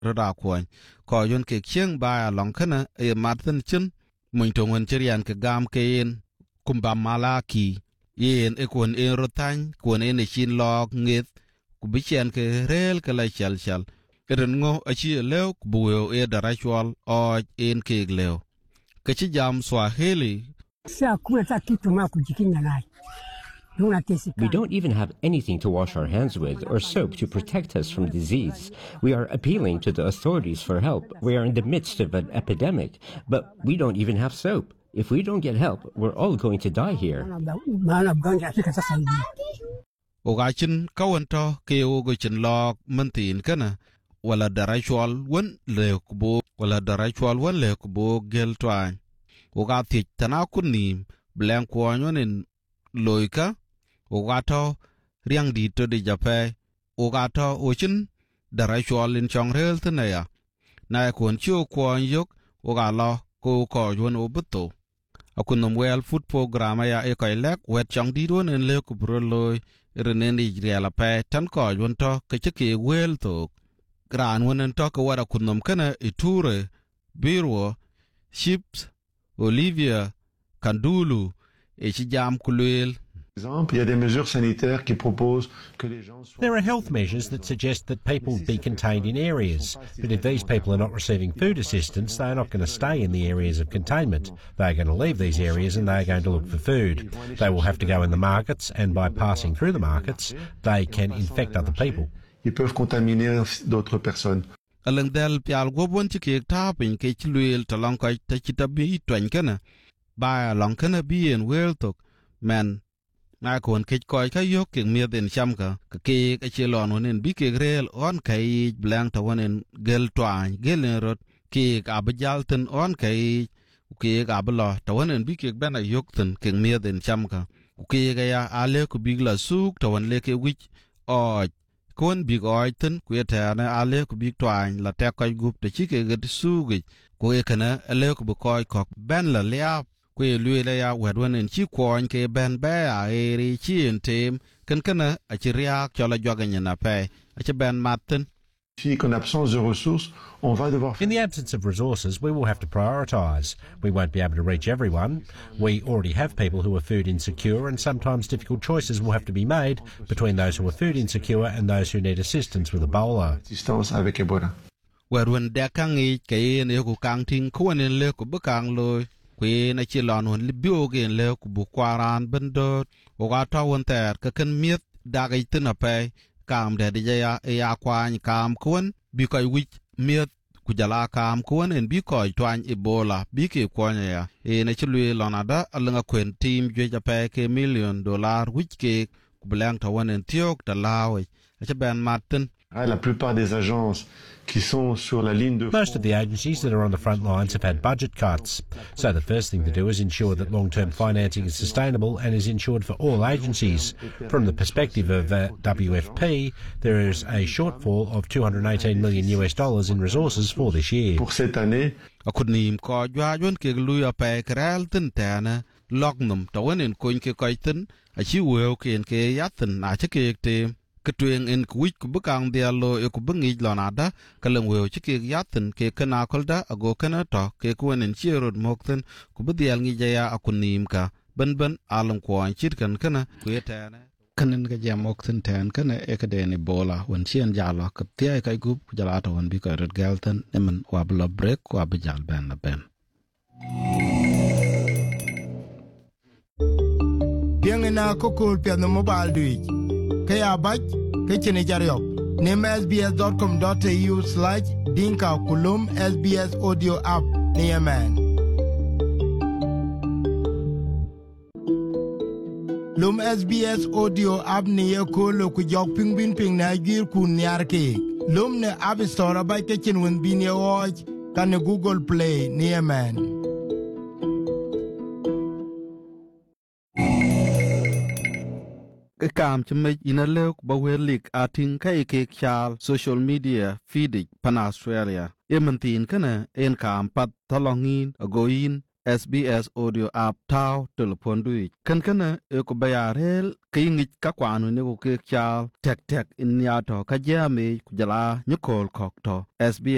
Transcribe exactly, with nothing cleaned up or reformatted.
roda kwon ko yon ke chieng ba long kana e martin chin mun to won chirian ke gam ke yen kumba malaki yen e kwon e rotan kwon e ne chin lok ngit ku bichen ke rel ke la chal chal ren ngo a chi lew ku buyo e darachwal o en ke lew ke chi jam Swahili. We don't even have anything to wash our hands with or soap to protect us from disease. We are appealing to the authorities for help. We are in the midst of an epidemic, but we don't even have soap. If we don't get help, we're all going to die here. Ogachin kawanto ke ogachin log mantin kana wala darachwal wan le kubo wala darachwal wan le kubo gel twan. Ogati tanakunim blank wanyonin loika Ogato riang di to de jape Ogato ochin darachwal in chong rel tanaya na kon chu kwon yok ogalo ko ko yon obuto akunum well food program ya e koy lek wet chong di don en le ku bro loy renen Israel pa tan ko yon to ke ke wel to gran wonen to ko wara kunum kana iture biro ships Olivia Kandulu e chijam kulel. There are health measures that suggest that people be contained in areas, but if these people are not receiving food assistance, they are not going to stay in the areas of containment. They are going to leave these areas and they are going to look for food. They will have to go in the markets, and by passing through the markets, they can infect other people. Ils peuvent contaminer d'autres personnes. Alang del pial gobon ci ke tapin ke ci luel to long ko ta ci tabi twen kana ba long kana bi en wel tok men na kon ke ko ka yo ke mi den cham ka ke ke ci lon wonen bi ke rel on kai blank to wonen gel twan gel rot ke ka bajalten on kai ke ka blo to wonen bi ke bana yokten ke mi den cham ka ke ga ya ale ku bigla suk to won le ke wich o kon big oiten ku eta na ale ku big twan la te ko gup te chi ke get sugi ku e kana ale ku ko ko ben la lia ku lu le ya wedwen en chi kwon ke ben ba a eri chi en tem kan kana a chi ria cho la joga na pe a chi ben maten. In the absence of resources, we will have to prioritise. We won't be able to reach everyone. We already have people who are food insecure, and sometimes difficult choices will have to be made between those who are food insecure and those who need assistance with Ebola. When there can eat Kayin Yoku Counting, Kuan and Lake Bukang Loy, Queen a chillon when Libiogi and Lake Bukwaran Bendot, Ogata one there, Kakan Myth, Dagaitin pay. Kam de ya ya kwany kam kun bi koy wich miet ku jala kam kun en bi koy twany Ebola bi ke kwanya ya e na chilwe lonada alanga kwen team je jape ke million dollar wich ke ku blank to one en tiok da lawe a ben maten. La plupart des agences qui sont sur la ligne de Most of the agencies that are on the front lines have had budget cuts. So the first thing to do is ensure that long-term financing is sustainable and is ensured for all agencies. From the perspective of uh, W F P, there is a shortfall of two hundred eighteen million US dollars in resources for this year. Pour cette année, akunim ko jwajon ke luya pe kral tin tana lognum to wonen koin ke koitin a chi wo ken ke yatin na che ke te Ketwing in kuwich kubukang dialo e kubungi lonada kalang weo chiki yatin ke kana kolda ago kana to ke kuwen in chirod mokten kubudial ngi jaya akunim ka ban ban alam kwaan chitkan kana kuyetana kanin ka jam mokten tan kana ekadeni bola wan chien jalo kaptia e kai gup jalata wan biko rod galtan nemen wablo break wabijal ben la ben. Piangina kokol piano mobile duich. Kaya bach, kechene jariok. Name s b s dot com dot a u slash dinka kulum S B S audio app. Niyaman. Lum S B S audio app niye kolo kujok ping bin ping na gir kun nyar ke. Lum ne app store by kechen win bin ye watch kan Google Play Niyaman. Kam chimej ina leuk bawelik ating kai ke chal social media feedig pan Australia. Ementin kana en kam pat talongin agoin S B S audio app tau telepon duit. Kan kana e ko bayarel kayingit ka kwanu ne ko ke chal tek tek in ya to ka jame kujala nyukol kok to S B S